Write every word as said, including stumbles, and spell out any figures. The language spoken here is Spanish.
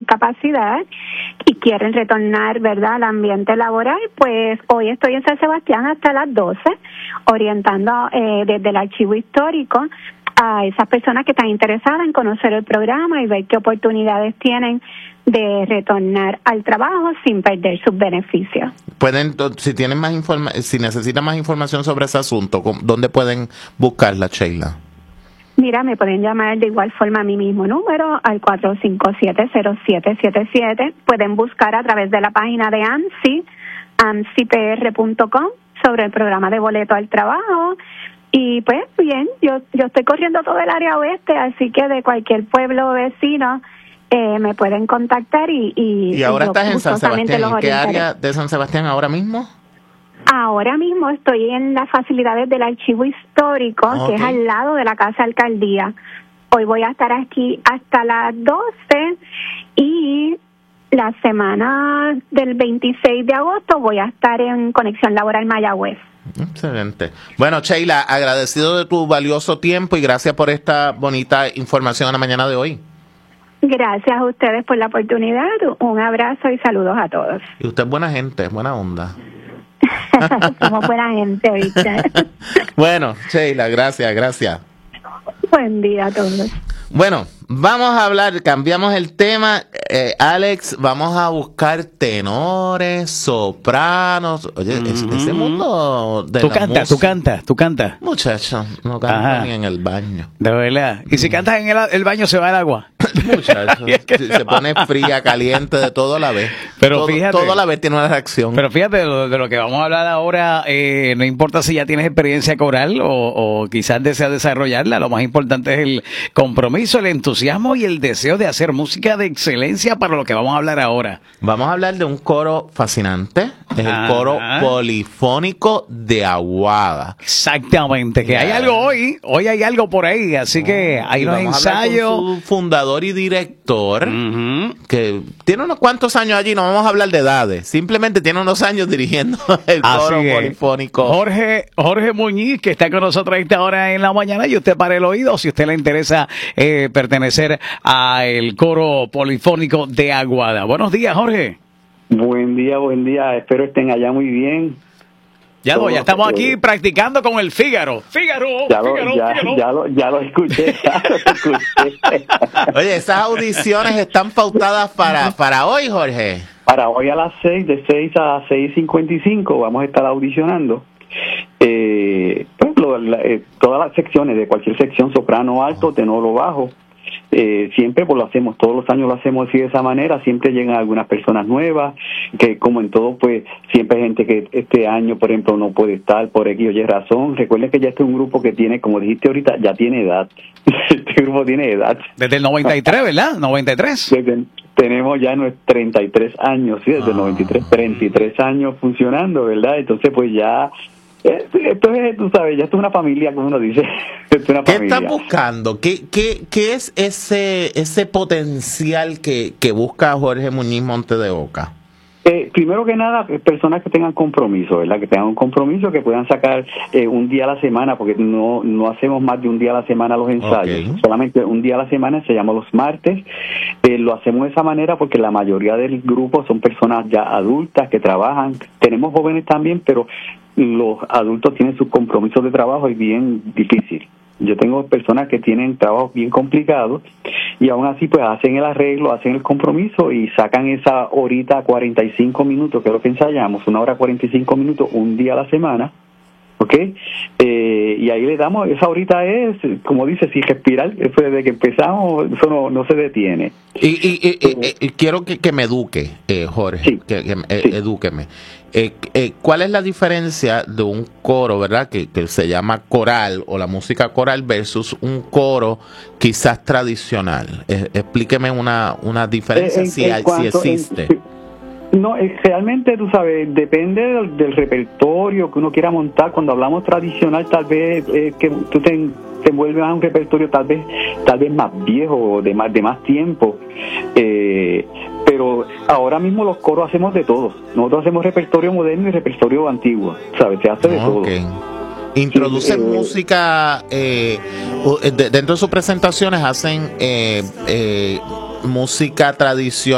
discapacidad y quieren retornar, ¿verdad?, al ambiente laboral, pues hoy estoy en San Sebastián hasta las doce, orientando eh, desde el archivo histórico a esas personas que están interesadas en conocer el programa y ver qué oportunidades tienen de retornar al trabajo sin perder sus beneficios. Pueden, si tienen más informa si necesitan más información sobre ese asunto, ¿dónde pueden buscarla, Sheila? Mira, me pueden llamar de igual forma a mi mismo número, al cuatro cinco siete, cero siete siete siete. Pueden buscar a través de la página de AMSI, amsi p r punto com, sobre el programa de boleto al trabajo. Y pues bien, yo yo estoy corriendo todo el área oeste, así que de cualquier pueblo vecino eh, me pueden contactar y... ¿Y, y ahora y estás en San Sebastián? ¿En qué área de San Sebastián ahora mismo? Ahora mismo estoy en las facilidades del archivo histórico, okay, que es al lado de la Casa Alcaldía. Hoy voy a estar aquí hasta las doce y la semana del veintiséis de agosto voy a estar en Conexión Laboral Mayagüez. Excelente. Bueno, Sheila, agradecido de tu valioso tiempo y gracias por esta bonita información en la mañana de hoy. Gracias a ustedes por la oportunidad. Un abrazo y saludos a todos. Y usted es buena gente, es buena onda. Somos buena gente, ¿viste? Bueno, Sheila, gracias, gracias. Buen día a todos. Bueno, vamos a hablar, cambiamos el tema, eh, Alex, vamos a buscar tenores, sopranos, oye, mm-hmm. ese mundo de tú la cantas, música. tú cantas, tú cantas. Muchacho, no canto ni en el baño. De verdad. Y si cantas en el, el baño se va el agua. Muchacho, se pone fría, caliente, de todo a la vez. Pero todo, fíjate, todo a la vez tiene una reacción. Pero fíjate, de lo, de lo que vamos a hablar ahora, eh, no importa si ya tienes experiencia coral o, o quizás deseas desarrollarla, lo más importante es el compromiso, el entusiasmo y el deseo de hacer música de excelencia para lo que vamos a hablar ahora. Vamos a hablar de un coro fascinante, es el coro polifónico de Aguada. Exactamente, que yeah. hay algo hoy, hoy hay algo por ahí, así que hay unos ensayos. Con su fundador y director, uh-huh. que tiene unos cuantos años allí, no vamos a hablar de edades, simplemente tiene unos años dirigiendo el así coro es. polifónico. Jorge, Jorge Muñiz, que está con nosotros a esta hora en la mañana, y usted para el oído, si a usted le interesa eh, pertenecer al coro polifónico de Aguada. Buenos días, Jorge. Buen día, buen día, espero estén allá muy bien. Ya, no, ya estamos aquí practicando con el Fígaro. Fígaro, ya lo, Fígaro, ya, Fígaro. Ya lo, ya lo escuché, ya lo escuché. Oye, esas audiciones están pautadas para, para hoy, Jorge. Para hoy a las seis, de seis a seis cincuenta y cinco, vamos a estar audicionando. Eh, pues, lo, la, eh, todas las secciones, de cualquier sección, soprano, alto, tenor o bajo. Eh, siempre pues lo hacemos, todos los años lo hacemos así de esa manera, siempre llegan algunas personas nuevas, que como en todo pues siempre hay gente que este año por ejemplo no puede estar por X o Y razón. Recuerden que ya este es un grupo que tiene, como dijiste ahorita, ya tiene edad. Este grupo tiene edad. Desde el noventa y tres, ¿verdad? noventa y tres. Desde, tenemos ya nuestros treinta y tres años, sí, desde ah. el noventa y tres, treinta y tres años funcionando, ¿verdad? Entonces pues ya esto es, tú sabes, ya esto es una familia, como uno dice. Es una ¿Qué familia. estás buscando? ¿Qué, qué, qué es ese ese potencial que, que busca Jorge Muñiz Monte de Oca? Eh, primero que nada, personas que tengan compromiso, ¿verdad? Que tengan un compromiso, que puedan sacar eh, un día a la semana, porque no no hacemos más de un día a la semana los ensayos. Okay. Solamente un día a la semana, se llama los martes. Eh, lo hacemos de esa manera porque la mayoría del grupo son personas ya adultas que trabajan. Tenemos jóvenes también, pero los adultos tienen sus compromisos de trabajo y bien difícil. Yo tengo personas que tienen trabajos bien complicados y aún así pues hacen el arreglo, hacen el compromiso y sacan esa horita cuarenta y cinco minutos, que es lo que ensayamos, una hora cuarenta y cinco minutos, un día a la semana, ¿ok? Eh, y ahí le damos, esa horita es, como dice, sin respirar, eso desde que empezamos, eso no, no se detiene. Y, y, y, y, y quiero que, que me eduque, eh, Jorge, sí, que, que eh, sí. edúqueme. Eh, eh, ¿Cuál es la diferencia de un coro, verdad, que, que se llama coral o la música coral versus un coro quizás tradicional? Eh, explíqueme una, una diferencia, en, si, en hay, cuanto, si existe. En, no, realmente, tú sabes, depende del, del repertorio que uno quiera montar. Cuando hablamos tradicional, tal vez eh, que tú te, te vuelves a un repertorio tal vez tal vez más viejo, de más, de más tiempo. Eh, pero ahora mismo los coros hacemos de todos. Nosotros hacemos repertorio moderno y repertorio antiguo, ¿sabes? Se hace de okay. todo. Introducen sí, eh, música, eh, de, dentro de sus presentaciones hacen eh, eh, música tradicional.